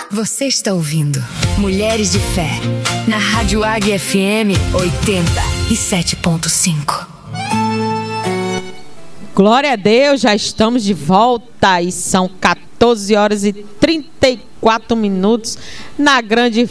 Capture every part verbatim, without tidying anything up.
Você está ouvindo Mulheres de Fé, na Rádio Águia F M oitenta e sete ponto cinco. Glória a Deus, já estamos de volta e são quatorze horas e trinta e quatro minutos na Grande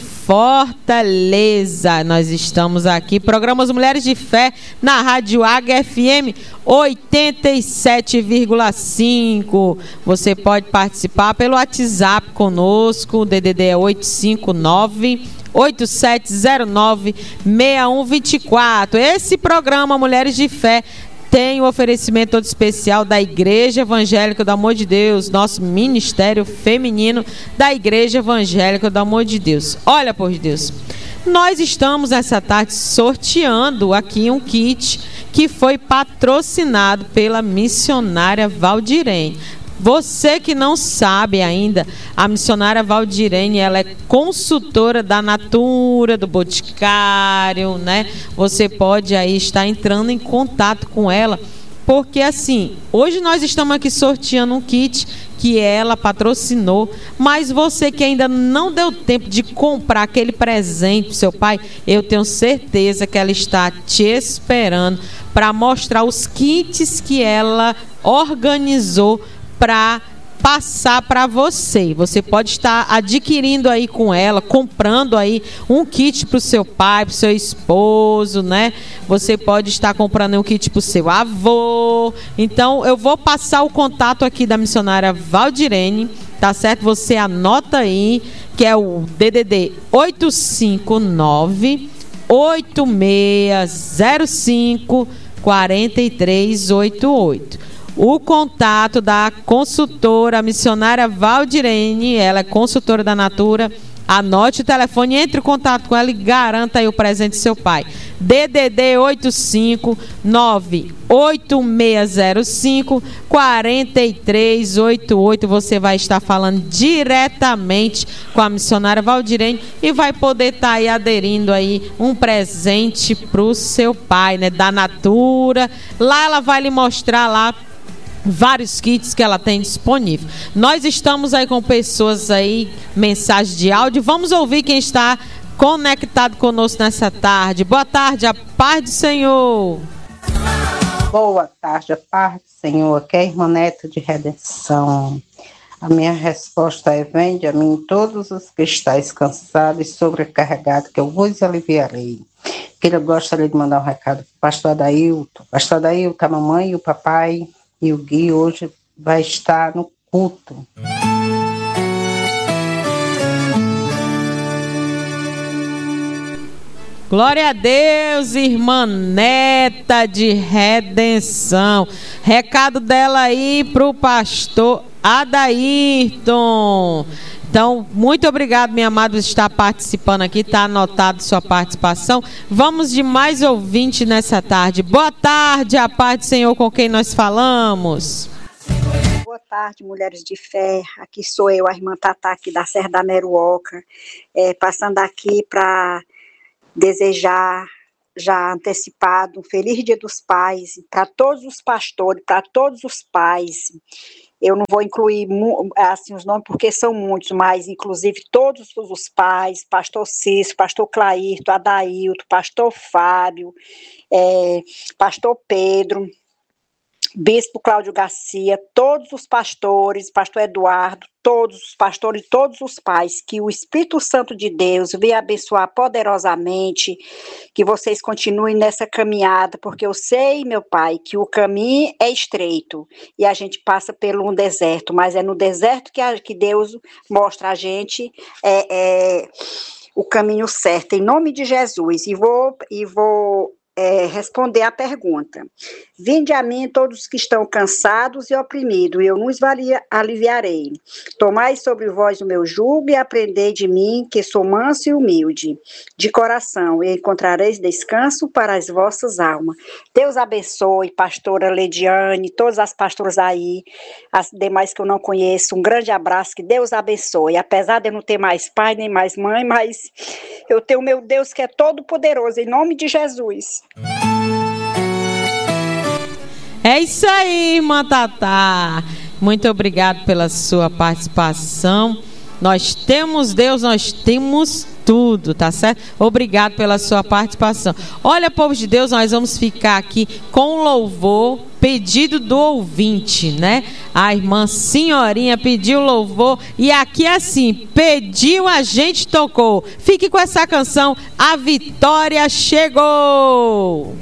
Fortaleza. Nós estamos aqui, programas Mulheres de Fé na Rádio Águia F M oitenta e sete vírgula cinco. Você pode participar pelo WhatsApp conosco, o D D D é oito cinco nove, oito sete zero nove, seis um dois quatro. Esse programa Mulheres de Fé tem o oferecimento todo especial da Igreja Evangélica do Amor de Deus, nosso ministério feminino da Igreja Evangélica do Amor de Deus. Olha, por Deus, nós estamos essa tarde sorteando aqui um kit que foi patrocinado pela missionária Valdirene. Você que não sabe ainda, a missionária Valdirene, ela é consultora da Natura, do Boticário, né? Você pode aí estar entrando em contato com ela, porque assim, hoje nós estamos aqui sorteando um kit que ela patrocinou, mas você que ainda não deu tempo de comprar aquele presente para o seu pai, eu tenho certeza que ela está te esperando para mostrar os kits que ela organizou para passar para você. Você pode estar adquirindo aí com ela, comprando aí um kit para o seu pai, para o seu esposo, né? Você pode estar comprando um kit para o seu avô. Então, eu vou passar o contato aqui da missionária Valdirene, tá certo? Você anota aí, que é o D D D oito cinco nove, oito seis zero cinco, quatro três oito oito. O contato da consultora missionária Valdirene, ela é consultora da Natura. Anote o telefone, entre em contato com ela e garanta aí o presente do seu pai. D D D oito cinco nove, oito seis zero cinco, quatro três oito oito. Você vai estar falando diretamente com a missionária Valdirene e vai poder estar aí aderindo aí um presente para o seu pai, né, da Natura. Lá ela vai lhe mostrar lá vários kits que ela tem disponível. Nós estamos aí com pessoas aí, mensagem de áudio. Vamos ouvir quem está conectado conosco nessa tarde. Boa tarde, a paz do Senhor. Boa tarde, a paz do Senhor. Aqui é a irmã Neta de Redenção. A minha resposta é: vende a mim todos os que estáis cansados e sobrecarregados, que eu vos aliviarei. Que eu gostaria de mandar um recado para o pastor Adailton. Pastor Adailton, a mamãe e o papai e o Gui hoje vai estar no culto. Glória a Deus, irmã Neta de Redenção. Recado dela aí para o pastor Adailton. Então, muito obrigado, minha amada, por estar participando aqui. Está anotado sua participação. Vamos de mais ouvinte nessa tarde. Boa tarde, a paz do Senhor, com quem nós falamos. Boa tarde, Mulheres de Fé. Aqui sou eu, a irmã Tatá, aqui da Serra da Meruoca, é, passando aqui para desejar, já antecipado, um feliz Dia dos Pais para todos os pastores, para todos os pais. Eu não vou incluir assim, os nomes porque são muitos, mas inclusive todos os pais, pastor Cício, pastor Clairto, Adailton, pastor Fábio, é, pastor Pedro, bispo Cláudio Garcia, todos os pastores, pastor Eduardo, todos os pastores, todos os pais, que o Espírito Santo de Deus venha abençoar poderosamente, que vocês continuem nessa caminhada, porque eu sei, meu Pai, que o caminho é estreito e a gente passa por um deserto, mas é no deserto que, a, que Deus mostra a gente é, é, o caminho certo, em nome de Jesus. E vou... E vou É, responder à pergunta. Vinde a mim todos que estão cansados e oprimidos, e eu nos aliviarei. Tomai sobre vós o meu jugo e aprendei de mim, que sou manso e humilde de coração, e encontrareis descanso para as vossas almas. Deus abençoe, pastora Lediane, todas as pastoras aí, as demais que eu não conheço, um grande abraço, que Deus abençoe. Apesar de eu não ter mais pai nem mais mãe, mas eu tenho meu Deus que é todo poderoso, em nome de Jesus. É isso aí, irmã Tatá. Muito obrigado pela sua participação. Nós temos Deus, nós temos tudo, tá certo? Obrigado pela sua participação. Olha, povo de Deus, nós vamos ficar aqui com um louvor, pedido do ouvinte, né? A irmã Senhorinha pediu louvor e aqui assim, pediu, a gente tocou. Fique com essa canção, A Vitória Chegou.